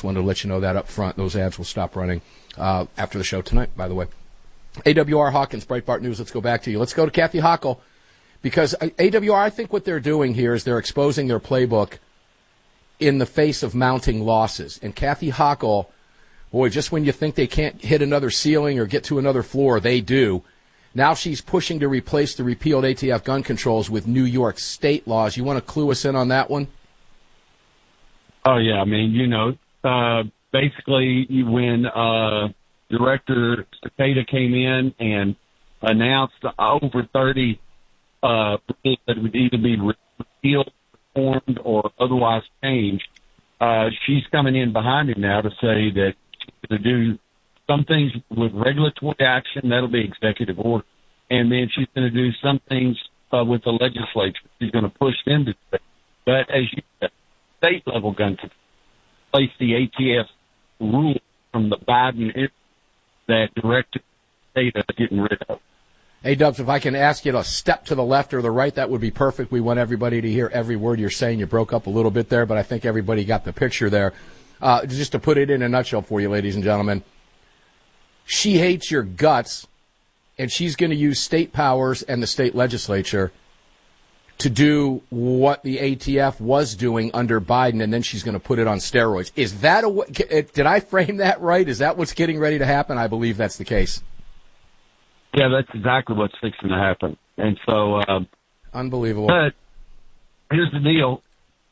Just wanted to let you know that up front. Those ads will stop running after the show tonight, by the way. AWR Hawkins, Breitbart News, let's go back to you. Let's go to Kathy Hochul, because AWR, I think what they're doing here is they're exposing their playbook in the face of mounting losses. And Kathy Hochul, boy, just when you think they can't hit another ceiling or get to another floor, they do. Now she's pushing to replace the repealed ATF gun controls with New York state laws. You want to clue us in on that one? Oh, yeah. I mean, basically when Director Cicada came in and announced over 30 that would either be repealed, reformed, or otherwise changed, she's coming in behind him now to say that she's going to do some things with regulatory action. That'll be executive order. And then she's going to do some things with the legislature. She's going to push them to do it. But as you said, state-level gun control, place the ATF rule from the Biden era that Director State is getting rid of. Hey, Dubs, if I can ask you to step to the left or the right, that would be perfect. We want everybody to hear every word you're saying. You broke up a little bit there, but I think everybody got the picture there. Just to put it in a nutshell for you, ladies and gentlemen, she hates your guts, and she's going to use state powers and the state legislature to do what the ATF was doing under Biden, and then she's going to put it on steroids. Is that did I frame that right? Is that what's getting ready to happen? I believe that's the case. Yeah, that's exactly what's fixing to happen. And so, unbelievable. But here's the deal: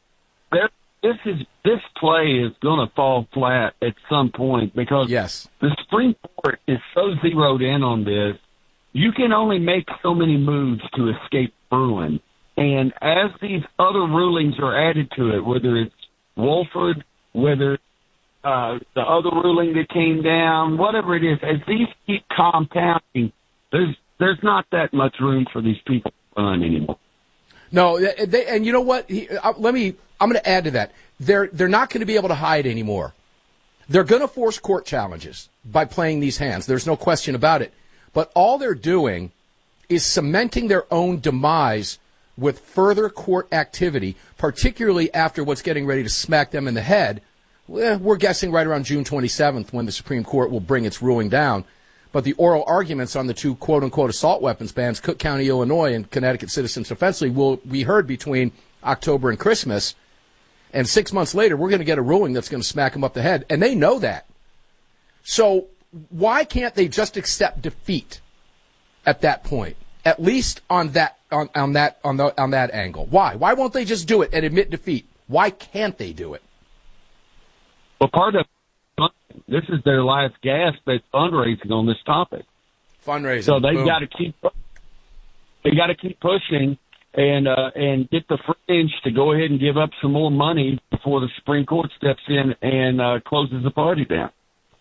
this play is going to fall flat at some point because the Supreme Court is so zeroed in on this. You can only make so many moves to escape ruin. And as these other rulings are added to it, whether it's Wolford, whether the other ruling that came down, whatever it is, as these keep compounding, there's not that much room for these people to run anymore. No, and you know what? I'm going to add to that. They're not going to be able to hide anymore. They're going to force court challenges by playing these hands. There's no question about it. But all they're doing is cementing their own demise with further court activity, particularly after what's getting ready to smack them in the head. We're guessing right around June 27th when the Supreme Court will bring its ruling down. But the oral arguments on the two quote-unquote assault weapons bans, Cook County, Illinois, and Connecticut Citizens Defense League, will be heard between October and Christmas. And 6 months later, we're going to get a ruling that's going to smack them up the head. And they know that. So why can't they just accept defeat at that point? At least on that angle. Why? Why won't they just do it and admit defeat? Why can't they do it? Well, part of this is their last gasp at fundraising on this topic. Fundraising. So they've got to keep. They got to keep pushing and get the fringe to go ahead and give up some more money before the Supreme Court steps in and closes the party down.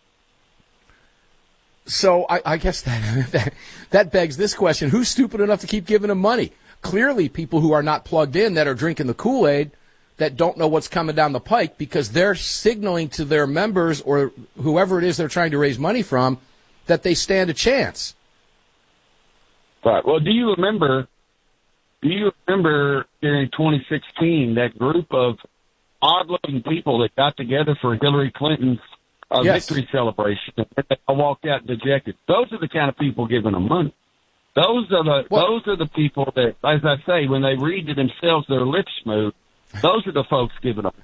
So I guess that begs this question. Who's stupid enough to keep giving them money? Clearly people who are not plugged in, that are drinking the Kool-Aid, that don't know what's coming down the pike, because they're signaling to their members or whoever it is they're trying to raise money from that they stand a chance. Right. Well, do you remember during 2016 that group of odd-looking people that got together for Hillary Clinton's victory celebration, and they walked out dejected? Those are the kind of people giving them money. Those are the people that, as I say, when they read to themselves, their lips move. Those are the folks giving them.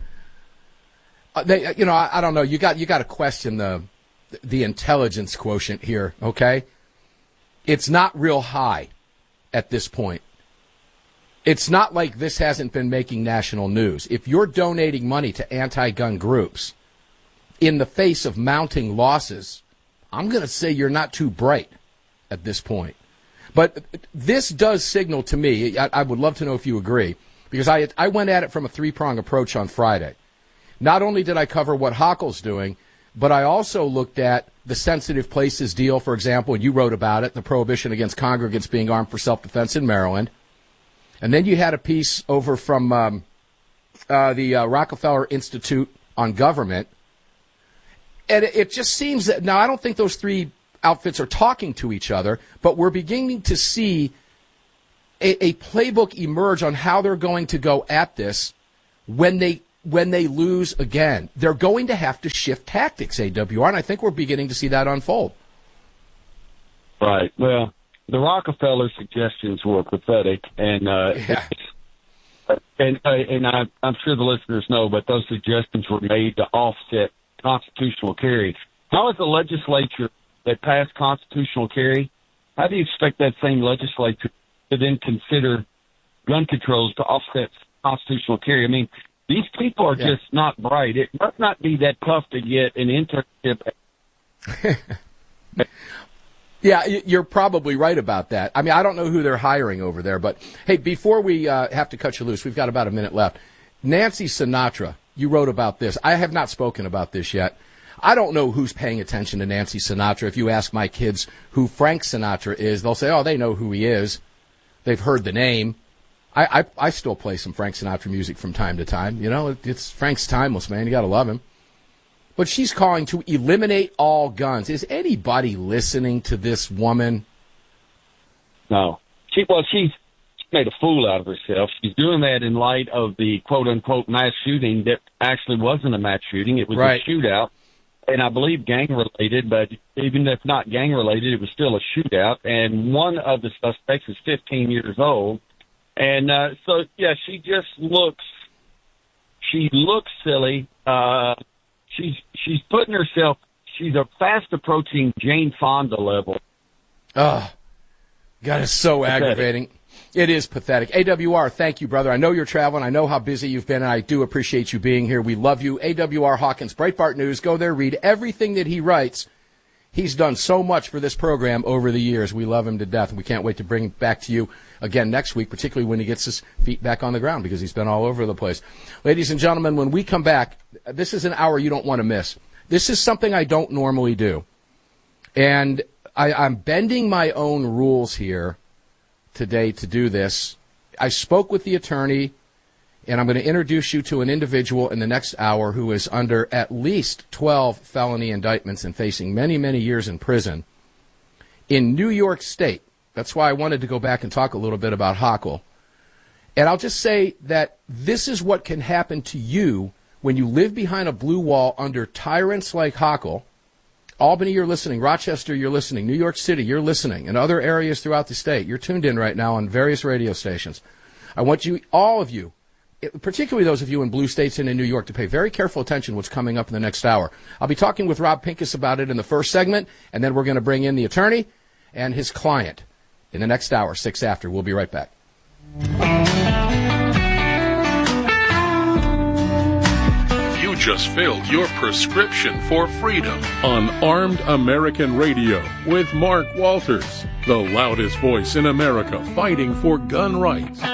I don't know. You got to question the intelligence quotient here. Okay, it's not real high at this point. It's not like this hasn't been making national news. If you're donating money to anti-gun groups in the face of mounting losses, I'm going to say you're not too bright at this point. But this does signal to me, I would love to know if you agree, because I went at it from a three-prong approach on Friday. Not only did I cover what Hochul's doing, but I also looked at the sensitive places deal, for example, and you wrote about it, the prohibition against congregants being armed for self-defense in Maryland. And then you had a piece over from the Rockefeller Institute on Government. And it just seems that, now I don't think those three outfits are talking to each other, but we're beginning to see a playbook emerge on how they're going to go at this when they when they lose again. They're going to have to shift tactics, AWR, and I think we're beginning to see that unfold. Right. Well, the Rockefeller suggestions were pathetic, and I'm sure the listeners know, but those suggestions were made to offset constitutional carry. How is the legislature that passed constitutional carry, how do you expect that same legislature to then consider gun controls to offset constitutional carry? I mean, these people are just not bright. It must not be that tough to get an internship. Yeah, you're probably right about that. I mean, I don't know who they're hiring over there, but hey, before we have to cut you loose, we've got about a minute left. Nancy Sinatra, you wrote about this. I have not spoken about this yet. I don't know who's paying attention to Nancy Sinatra. If you ask my kids who Frank Sinatra is, they'll say, oh, they know who he is. They've heard the name. I still play some Frank Sinatra music from time to time. You know, it's Frank's timeless, man. You got to love him. But she's calling to eliminate all guns. Is anybody listening to this woman? No. She's made a fool out of herself. She's doing that in light of the quote-unquote mass shooting that actually wasn't a mass shooting. It was a shootout, and I believe gang-related, but even if not gang-related, it was still a shootout. And one of the suspects is 15 years old. And she just looks silly. She's putting herself, she's a fast approaching Jane Fonda level. Oh, God, it's so pathetic. Aggravating. It is pathetic. AWR, thank you, brother. I know you're traveling. I know how busy you've been, and I do appreciate you being here. We love you. AWR Hawkins, Breitbart News. Go there, read everything that he writes. He's done so much for this program over the years. We love him to death, and we can't wait to bring it back to you again next week, particularly when he gets his feet back on the ground, because he's been all over the place. Ladies and gentlemen, when we come back, this is an hour you don't want to miss. This is something I don't normally do. And I'm bending my own rules here today to do this. I spoke with the attorney, and I'm going to introduce you to an individual in the next hour who is under at least 12 felony indictments and facing many, many years in prison in New York State. That's why I wanted to go back and talk a little bit about Hochul. And I'll just say that this is what can happen to you when you live behind a blue wall under tyrants like Hochul. Albany, you're listening. Rochester, you're listening. New York City, you're listening. And other areas throughout the state, you're tuned in right now on various radio stations. I want you, all of you, particularly those of you in blue states and in New York, to pay very careful attention to what's coming up in the next hour. I'll be talking with Rob Pincus about it in the first segment, and then we're going to bring in the attorney and his client in the next hour, 6 after. We'll be right back. You just filled your prescription for freedom on Armed American Radio with Mark Walters, the loudest voice in America fighting for gun rights.